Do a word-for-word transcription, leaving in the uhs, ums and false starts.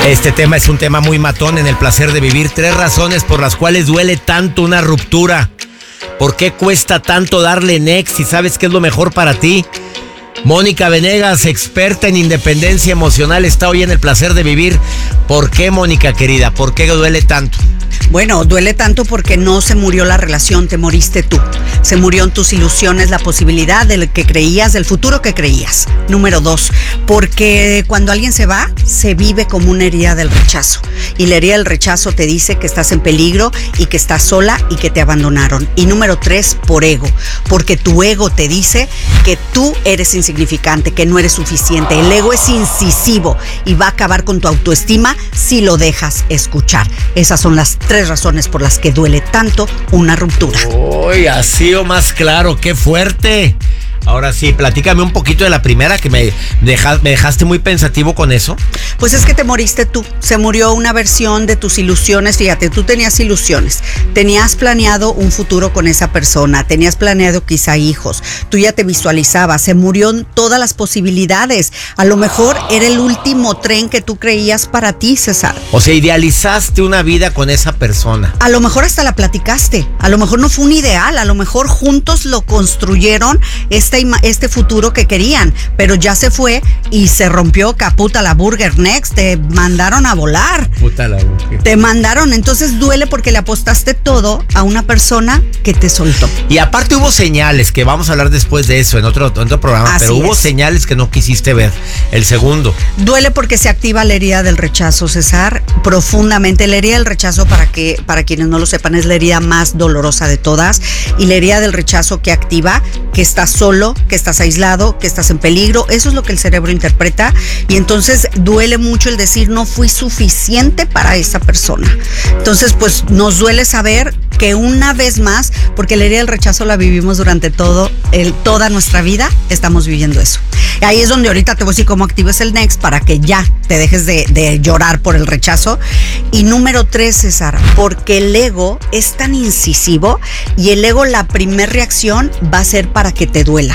Este tema es un tema muy matón en El placer de vivir. Tres razones por las cuales duele tanto una ruptura. ¿Por qué cuesta tanto darle next si sabes que es lo mejor para ti? Mónica Venegas, experta en independencia emocional, está hoy en El placer de vivir. ¿Por qué, Mónica querida? ¿Por qué duele tanto? Bueno, duele tanto porque no se murió la relación, te moriste tú. Se murió en tus ilusiones la posibilidad de lo que creías, del futuro que creías. Número dos, porque cuando alguien se va, se vive como una herida del rechazo. Y la herida del rechazo te dice que estás en peligro y que estás sola y que te abandonaron. Y número tres, por ego, porque tu ego te dice que tú eres insignificante, que no eres suficiente. El ego es incisivo y va a acabar con tu autoestima si lo dejas escuchar. Esas son las tres razones por las que duele tanto una ruptura. Uy, así o más claro, qué fuerte. Ahora sí, platícame un poquito de la primera, que me, deja, me dejaste muy pensativo con eso. Pues es que te moriste tú, se murió una versión de tus ilusiones. Fíjate, tú tenías ilusiones, tenías planeado un futuro con esa persona, tenías planeado quizá hijos, tú ya te visualizabas, se murió todas las posibilidades. A lo mejor era el último tren que tú creías para ti, César. O sea, idealizaste una vida con esa persona. A lo mejor hasta la platicaste, a lo mejor no fue un ideal, a lo mejor juntos lo construyeron este este futuro que querían, pero ya se fue y se rompió, caputa la burger next, te mandaron a volar. Puta la burger. Te mandaron, entonces duele porque le apostaste todo a una persona que te soltó. Y aparte hubo señales, que vamos a hablar después de eso en otro, en otro programa, Así pero hubo es. señales que no quisiste ver. El segundo. Duele porque se activa la herida del rechazo, César, profundamente. La herida del rechazo, para que para quienes no lo sepan, es la herida más dolorosa de todas, y la herida del rechazo que activa que estás solo, que estás aislado, que estás en peligro. Eso es lo que el cerebro interpreta, y entonces duele mucho el decir no fui suficiente para esa persona. Entonces pues nos duele saber que una vez más, porque la herida del rechazo la vivimos durante todo el, toda nuestra vida, estamos viviendo eso. Y ahí es donde ahorita te voy a decir cómo actives el next para que ya te dejes de, de llorar por el rechazo. Y número tres, César, porque el ego es tan incisivo, y el ego, la primer reacción va a ser para que te duela.